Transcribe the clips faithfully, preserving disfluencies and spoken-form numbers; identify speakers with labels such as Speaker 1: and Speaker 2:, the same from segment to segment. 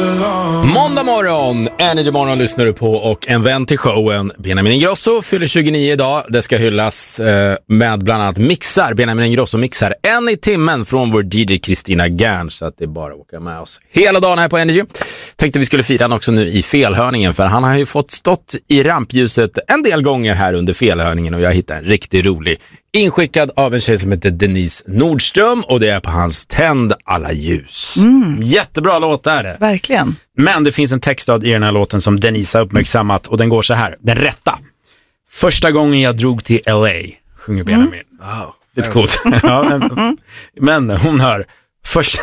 Speaker 1: Måndag morgon, Energy Morgon lyssnar du på och en vän till showen, Benjamin Ingrosso, fyller tjugonio idag. Det ska hyllas eh, med bland annat mixar, Benjamin Ingrosso mixar en i timmen från vår D J Kristina Gern, så att det är bara att åka med oss hela dagen här på Energy. Tänkte vi skulle fira han också nu i felhörningen, för han har ju fått stått i rampljuset en del gånger här under felhörningen och jag hittade en riktigt rolig inskickad av en tjej som heter Denise Nordström och det är på hans Tänd alla ljus.
Speaker 2: Mm.
Speaker 3: Jättebra låt är det.
Speaker 2: Verkligen.
Speaker 3: Men det finns en textrad i den här låten som Denise har uppmärksammat och den går så här. Den rätta. Första gången jag drog till L A, sjunger Benjamin. Mm.
Speaker 1: Wow.
Speaker 3: Lite coolt. Ja, men, men hon hör först...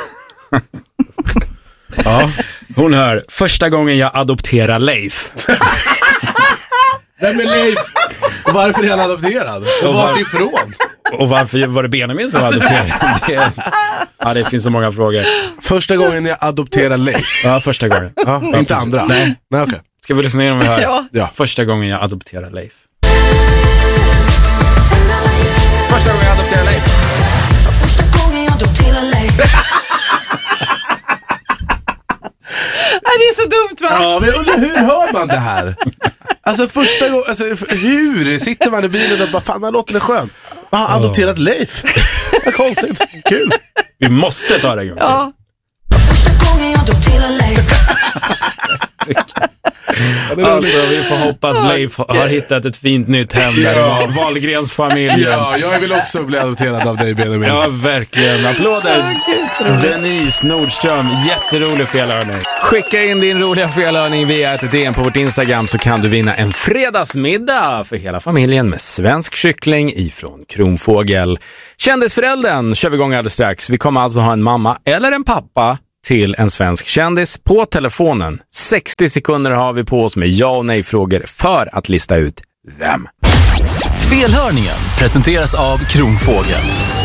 Speaker 3: ja, hon hör första gången jag adopterar Leif.
Speaker 1: Vem är Leif? Och varför är han adopterad? Och, och vart ifrån?
Speaker 3: Och varför var det Benjamin som adopterade? Det, ja, det finns så många frågor.
Speaker 1: Första gången jag adopterar Leif.
Speaker 3: Ja, första gången.
Speaker 1: Ja, ja, inte andra.
Speaker 3: Nej,
Speaker 1: Nej, okay.
Speaker 3: Ska vi lyssna igenom det här?
Speaker 2: Ja.
Speaker 1: Ja.
Speaker 3: Första gången jag adopterar Leif. Första gången jag adopterar Leif.
Speaker 4: Första gången jag adopterar Leif.
Speaker 2: Nej, det är så dumt, va?
Speaker 1: Ja, men undrar, hur hör man det här? Alltså första gången, alltså, hur sitter man i bilen och bara, fan, den låten är skön. Man har adopterat Leif. Vad konstigt, kul.
Speaker 3: Vi måste ta det en gång.
Speaker 2: Ja.
Speaker 4: Första gången jag adopterar Leif.
Speaker 3: Alltså, vi får hoppas Leif har hittat ett fint nytt hem där
Speaker 1: Ja.
Speaker 3: i Wahlgrens familjen.
Speaker 1: Ja, jag vill också bli adopterad av dig, Benjamin.
Speaker 3: Ja, verkligen. Applåder. Denise Nordström, jätterolig felhörning. Skicka in din roliga felhörning via ett D M på vårt Instagram så kan du vinna en fredagsmiddag för hela familjen med svensk kyckling ifrån Kronfågel. Kändisföräldern kör vi igång alldeles strax. Vi kommer alltså ha en mamma eller en pappa till en svensk kändis på telefonen. sextio sekunder har vi på oss med ja och nej-frågor för att lista ut vem.
Speaker 5: Felhörningen presenteras av Kronfågel.